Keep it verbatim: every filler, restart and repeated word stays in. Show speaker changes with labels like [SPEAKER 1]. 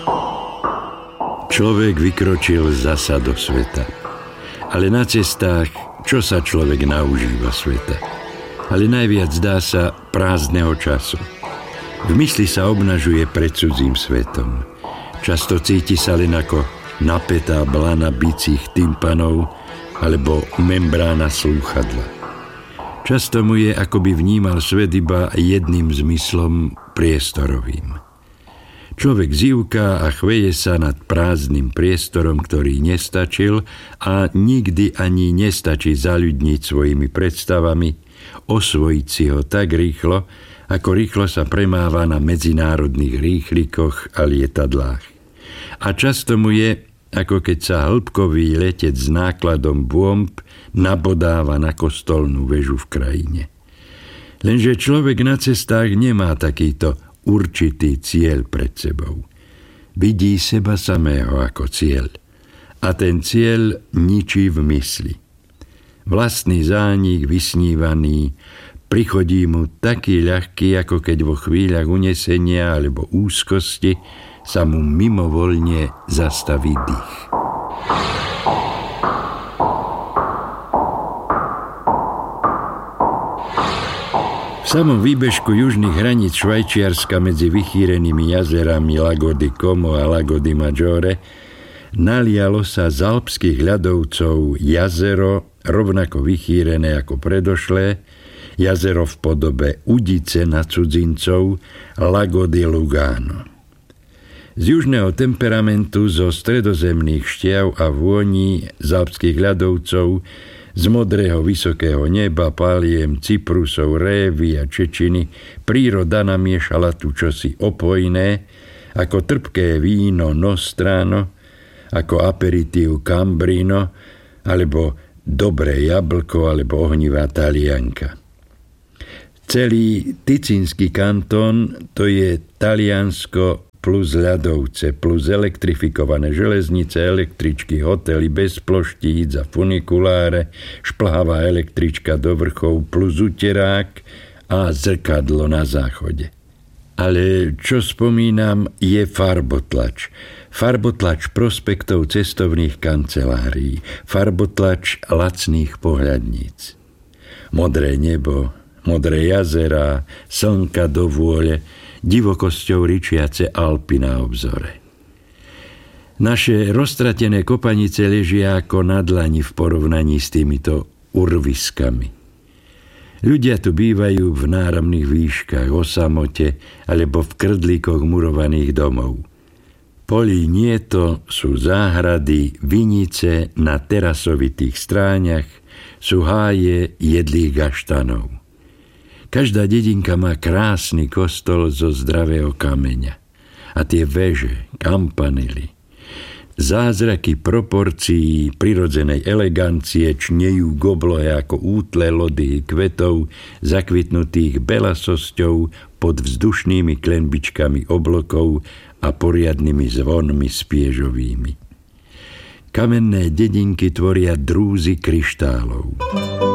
[SPEAKER 1] Človek vykročil zasa do sveta. Ale na cestách, čo sa človek naužíva sveta? Ale najviac zdá sa prázdneho času. V mysli sa obnažuje pred cudzím svetom. Často cíti sa len ako napätá blana bicích tympanov alebo membrána slúchadla. Často mu je, ako by vnímal svet iba jedným zmyslom priestorovým. Človek zývká a chveje sa nad prázdnym priestorom, ktorý nestačil a nikdy ani nestačí zaľudniť svojimi predstavami, osvojiť si ho tak rýchlo, ako rýchlo sa premáva na medzinárodných rýchlikoch a lietadlách. A často mu je, ako keď sa hĺbkový letec s nákladom bomb nabodáva na kostolnú väžu v krajine. Lenže človek na cestách nemá takýto určitý cieľ pred sebou. Vidí seba samého ako cieľ. A ten cieľ ničí v mysli. Vlastný zánik vysnívaný prichodí mu taký ľahký, ako keď vo chvíľach unesenia alebo úzkosti sa mu mimovoľne zastaví dých. V samom výbežku južných hraníc Švajčiarska medzi vychýrenými jazerami Lago di Como a Lago di Maggiore nalialo sa z alpských ľadovcov jazero rovnako vychýrené ako predošlé, jazero v podobe udice na cudzincov Lago di Lugano. Z južného temperamentu, zo stredozemných štiev a vôní z alpských ľadovcov, z modrého vysokého neba, paliem, cyprusov, révy a čečiny príroda namiešala tu čosi opojné, ako trpké víno Nostrano, ako aperitív Cambrino, alebo dobré jablko, alebo ohnivá Talianka. Celý Ticínsky kantón to je Taliansko plus ľadovce, plus elektrifikované železnice, električky, hotely bez ploštíc a funikuláre, šplhavá električka do vrchov plus uterák a zrkadlo na záchode. Ale čo spomínam, je farbotlač. Farbotlač prospektov cestovných kancelárií, farbotlač lacných pohľadníc. Modré nebo, modré jazera, slnka do vôle, divokosťou ričiace Alpy na obzore. Naše roztratené kopanice ležia ako na dlani v porovnaní s týmito urviskami. Ľudia tu bývajú v náramných výškach, o samote alebo v krdlíkoch murovaných domov. Polí nieto sú záhrady, vinice na terasovitých stráňach, sú háje jedlých gaštanov. Každá dedinka má krásny kostol zo zdravého kameňa. A tie veže, kampanily, zázraky proporcií, prirodzenej elegancie čnejú k oblohe ako útle lody kvetov, zakvitnutých belasosťou pod vzdušnými klenbičkami oblokov a poriadnymi zvonmi spiežovými. Kamenné dedinky tvoria drúzy kryštálov.